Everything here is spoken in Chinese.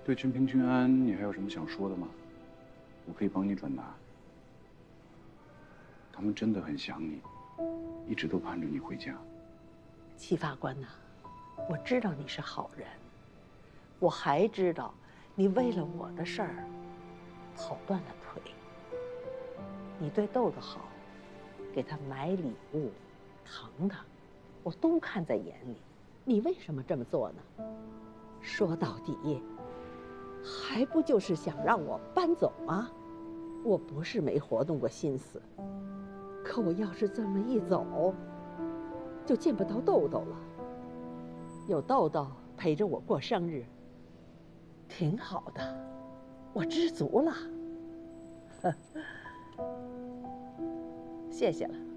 对陈平、君安，你还有什么想说的吗？我可以帮你转达。他们真的很想你，一直都盼着你回家。 戚法官呐，我知道你是好人，我还知道你为了我的事儿跑断了腿。你对豆豆好，给他买礼物、疼他，我都看在眼里。你为什么这么做呢？说到底，还不就是想让我搬走吗？我不是没活动过心思，可我要是这么一走，就见不到豆豆了。有豆豆陪着我过生日，挺好的，我知足了。谢谢了。